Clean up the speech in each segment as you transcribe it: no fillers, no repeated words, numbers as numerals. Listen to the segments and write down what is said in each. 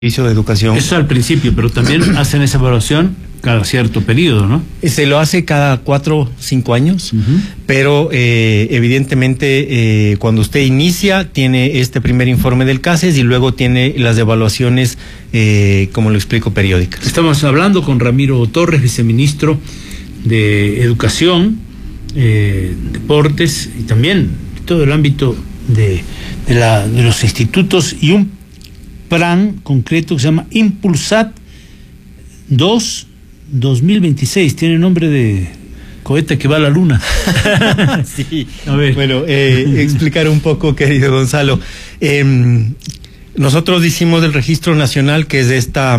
Servicio de Educación. Eso al principio, pero también hacen esa evaluación cada cierto periodo, ¿no? Se lo hace cada 4 o 5 años, pero evidentemente cuando usted inicia tiene este primer informe del CASES y luego tiene las evaluaciones, como lo explico, periódicas. Estamos hablando con Ramiro Torres, viceministro de Educación, Deportes y también todo el ámbito de los institutos, y un plan concreto que se llama Impulsat 2026, tiene nombre de cohete que va a la luna. Sí, a ver. Bueno, explicar un poco, querido Gonzalo. Nosotros hicimos el registro nacional, que es esta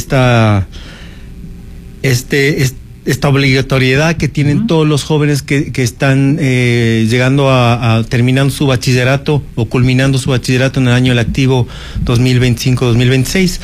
obligatoriedad que tienen todos los jóvenes que están llegando a terminando su bachillerato o culminando su bachillerato en el año lectivo 2025-2026.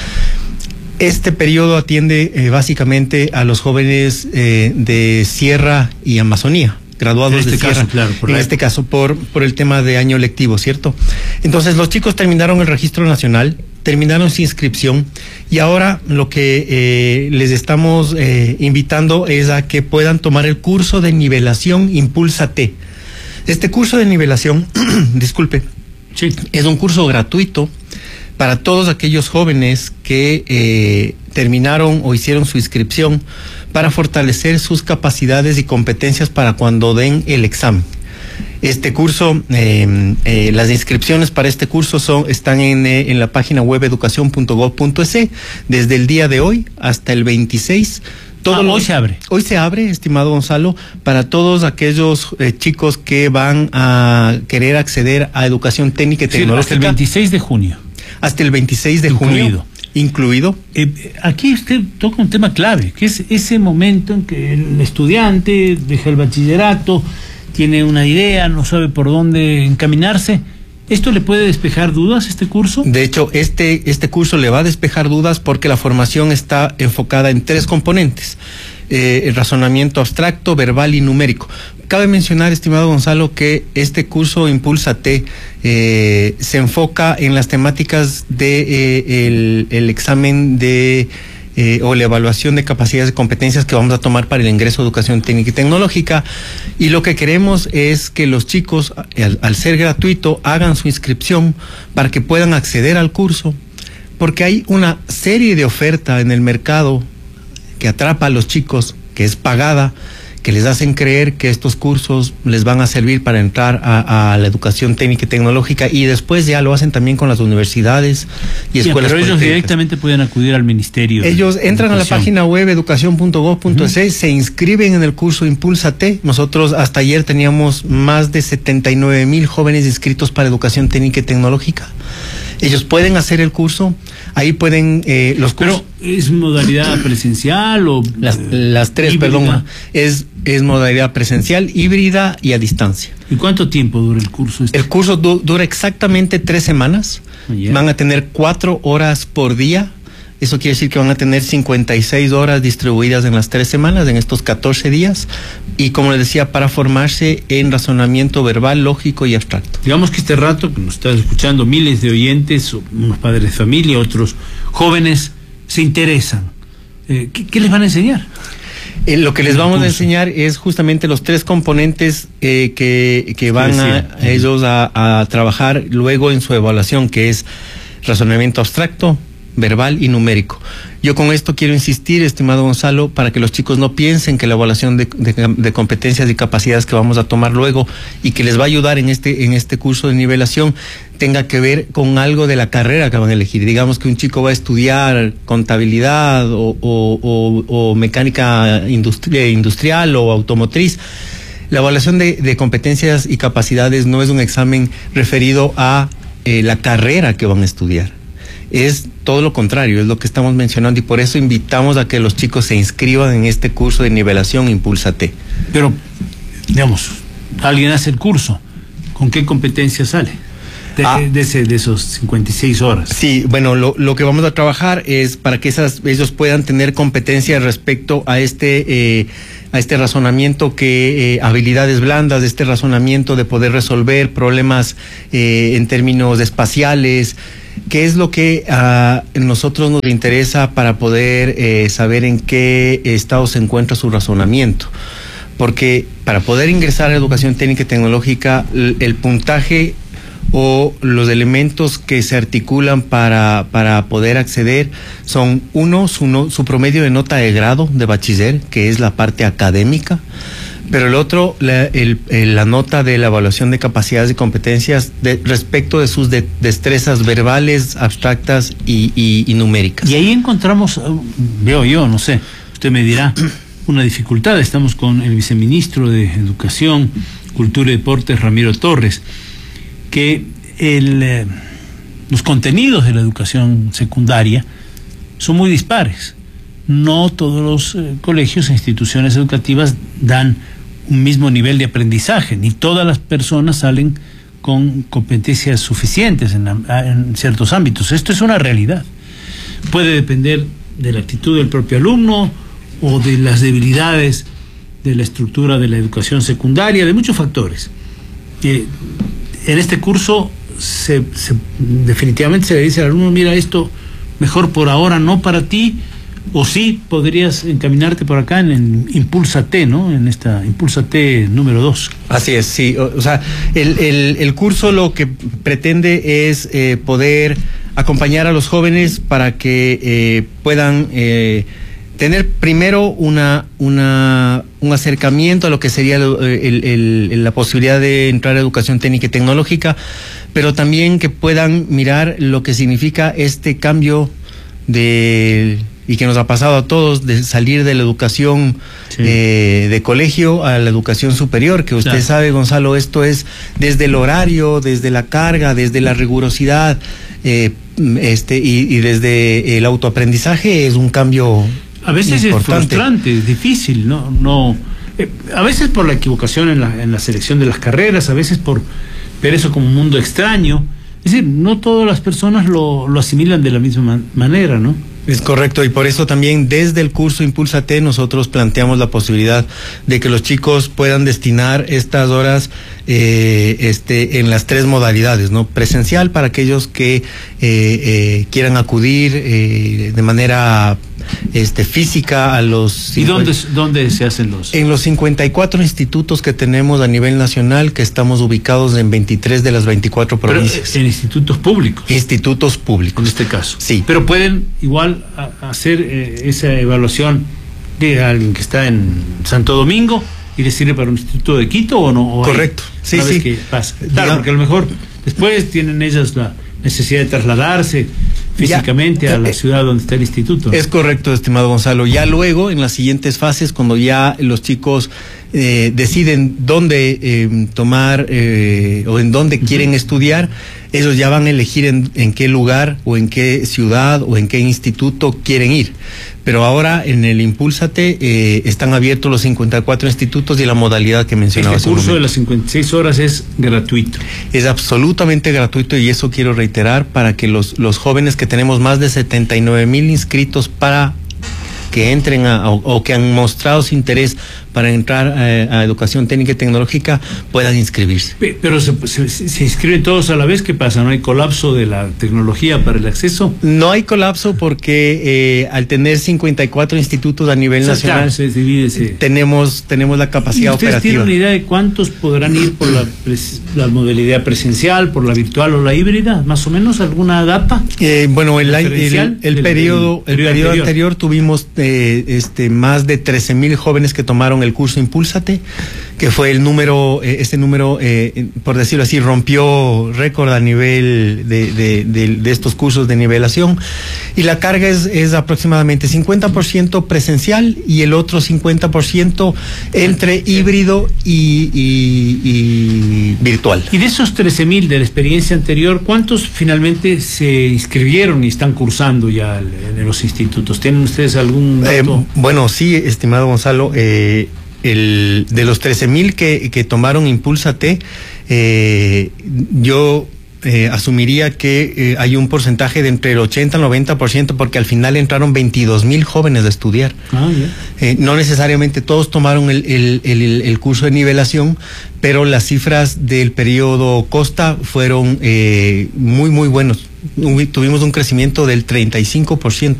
Este periodo atiende básicamente a los jóvenes de Sierra y Amazonía, graduados de Sierra, claro, en este caso por el tema de año lectivo, ¿cierto? Entonces los chicos terminaron el registro nacional, terminaron su inscripción, y ahora lo que les estamos invitando es a que puedan tomar el curso de nivelación Impulsat. Este curso de nivelación, disculpe, sí, es un curso gratuito para todos aquellos jóvenes que terminaron o hicieron su inscripción para fortalecer sus capacidades y competencias para cuando den el examen. Este curso, las inscripciones para este curso están en la página web educacion.gov.es desde el día de hoy hasta el 26. Hoy se abre. Hoy se abre, estimado Gonzalo, para todos aquellos chicos que van a querer acceder a educación técnica y tecnológica. Hasta el 26 de junio. Hasta el 26 de junio. Incluido. Aquí usted toca un tema clave, que es ese momento en que el estudiante deja el bachillerato, tiene una idea, no sabe por dónde encaminarse. ¿Esto le puede despejar dudas, este curso? De hecho, este curso le va a despejar dudas porque la formación está enfocada en 3 componentes. El razonamiento abstracto, verbal y numérico. Cabe mencionar, estimado Gonzalo, que este curso Impulsat se enfoca en las temáticas de el examen de o la evaluación de capacidades y competencias que vamos a tomar para el ingreso a educación técnica y tecnológica, y lo que queremos es que los chicos, al ser gratuito, hagan su inscripción para que puedan acceder al curso, porque hay una serie de oferta en el mercado que atrapa a los chicos, que es pagada, que les hacen creer que estos cursos les van a servir para entrar a la educación técnica y tecnológica, y después ya lo hacen también con las universidades y escuelas. Pero ellos directamente pueden acudir al ministerio. Ellos entran a la página web educacion.gov.es, se inscriben en el curso Impulsat. Nosotros hasta ayer teníamos más de 79,000 jóvenes inscritos para educación técnica y tecnológica. Ellos pueden hacer el curso, ahí pueden los cursos. ¿Pero es modalidad presencial o las 3, híbrida? Perdón, es modalidad presencial, híbrida y a distancia. ¿Y cuánto tiempo dura el curso? El curso dura exactamente 3 semanas. Van a tener 4 horas por día. Eso quiere decir que van a tener 56 horas distribuidas en las 3 semanas, en estos 14 días. Y como les decía, para formarse en razonamiento verbal, lógico y abstracto. Digamos que este rato que nos están escuchando miles de oyentes, unos padres de familia, otros jóvenes, se interesan. ¿Qué les van a enseñar? Lo que les vamos a enseñar es justamente los 3 componentes que van ellos a trabajar luego en su evaluación, que es razonamiento abstracto, verbal y numérico. Yo con esto quiero insistir, estimado Gonzalo, para que los chicos no piensen que la evaluación de competencias y capacidades que vamos a tomar luego y que les va a ayudar en este curso de nivelación tenga que ver con algo de la carrera que van a elegir. Digamos que un chico va a estudiar contabilidad o mecánica industrial o automotriz. La evaluación de competencias y capacidades no es un examen referido a la carrera que van a estudiar. Es todo lo contrario, es lo que estamos mencionando, y por eso invitamos a que los chicos se inscriban en este curso de nivelación Impulsat. Pero, digamos, alguien hace el curso, ¿con qué competencia sale? De esos 56 horas. Sí, bueno, lo que vamos a trabajar es para que ellos puedan tener competencia respecto a este razonamiento, habilidades blandas, este razonamiento de poder resolver problemas en términos espaciales, ¿qué es lo que a nosotros nos interesa para poder saber en qué estado se encuentra su razonamiento? Porque para poder ingresar a educación técnica y tecnológica, el puntaje o los elementos que se articulan para poder acceder son uno, su promedio de nota de grado de bachiller, que es la parte académica, pero el otro, la nota de la evaluación de capacidades y competencias respecto de sus destrezas verbales, abstractas y numéricas. Y ahí encontramos, veo yo, no sé, usted me dirá, una dificultad. Estamos con el viceministro de Educación, Cultura y Deportes, Ramiro Torres, que los contenidos de la educación secundaria son muy dispares. No todos los colegios e instituciones educativas dan un mismo nivel de aprendizaje, ni todas las personas salen con competencias suficientes en ciertos ámbitos. Esto es una realidad. Puede depender de la actitud del propio alumno o de las debilidades de la estructura de la educación secundaria, de muchos factores. En este curso definitivamente se le dice al alumno: mira, esto mejor por ahora no para ti, o sí podrías encaminarte por acá en Impúlsate, ¿no? En esta Impúlsate número 2. Así es, sí. O sea, el curso lo que pretende es poder acompañar a los jóvenes para que puedan tener primero un acercamiento a lo que sería la posibilidad de entrar a educación técnica y tecnológica, pero también que puedan mirar lo que significa este cambio y que nos ha pasado a todos, de salir de la educación de colegio a la educación superior, que usted sabe, Gonzalo, esto es desde el horario, desde la carga, desde la rigurosidad, y desde el autoaprendizaje. Es un cambio a veces importante. Es frustrante, es difícil, no a veces por la equivocación en la selección de las carreras, a veces por ver eso como un mundo extraño. Es decir, no todas las personas lo asimilan de la misma manera, ¿no? Es correcto, y por eso también desde el curso Impúlsate nosotros planteamos la posibilidad de que los chicos puedan destinar estas horas en las tres modalidades, ¿no? Presencial para aquellos que quieran acudir de manera física a los... ¿Y dónde se hacen los...? En los 54 institutos que tenemos a nivel nacional, que estamos ubicados en 23 de las 24 provincias. Pero en institutos públicos. Institutos públicos. En este caso. Sí. Pero pueden igual hacer esa evaluación de alguien que está en Santo Domingo y le sirve para un instituto de Quito, ¿o no? Correcto. Sí, sí. Que pasa. Claro, porque a lo mejor después tienen ellas la necesidad de trasladarse físicamente a la ciudad donde está el instituto. Es correcto, estimado Gonzalo. Ya luego, en las siguientes fases, cuando ya los chicos deciden dónde tomar o en dónde quieren estudiar, ellos ya van a elegir en qué lugar o en qué ciudad o en qué instituto quieren ir. Pero ahora en el Impúlsate están abiertos los 54 institutos y la modalidad que mencionaba. El curso de las 56 horas es gratuito. Es absolutamente gratuito, y eso quiero reiterar para que los jóvenes, que tenemos más de 79,000 inscritos para que entren o que han mostrado su interés para entrar a educación técnica y tecnológica, puedan inscribirse. Pero se inscriben todos a la vez. ¿Qué pasa? ¿No hay colapso de la tecnología para el acceso? No hay colapso porque al tener 54 institutos a nivel nacional, se divide, tenemos la capacidad operativa. ¿Ustedes tienen una idea de cuántos podrán ir por la modalidad presencial, por la virtual o la híbrida? ¿Más o menos alguna data? Bueno, el periodo anterior tuvimos más de 13,000 jóvenes que tomaron el curso Impúlsate, que fue el número, por decirlo así, rompió récord a nivel de estos cursos de nivelación, y la carga es aproximadamente 50% presencial y el otro 50% entre híbrido y virtual. Y de esos 13,000 de la experiencia anterior, ¿cuántos finalmente se inscribieron y están cursando ya en los institutos? ¿Tienen ustedes algún dato? Bueno, sí, estimado Gonzalo, de los 13,000 que tomaron Impúlsate, yo asumiría que hay un porcentaje de entre el 80 y el 90%, porque al final entraron 22,000 jóvenes a estudiar. No necesariamente todos tomaron el curso de nivelación, pero las cifras del periodo Costa fueron muy, muy buenos. tuvimos un crecimiento del 35%